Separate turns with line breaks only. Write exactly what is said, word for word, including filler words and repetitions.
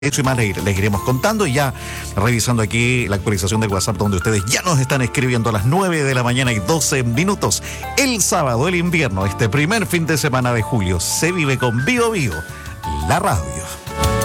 Eso y más les iremos contando, y ya revisando aquí la actualización del WhatsApp, donde ustedes ya nos están escribiendo a las nueve de la mañana y doce minutos. El sábado, el invierno, este primer fin de semana de julio, se vive con Vivo Vivo, la radio.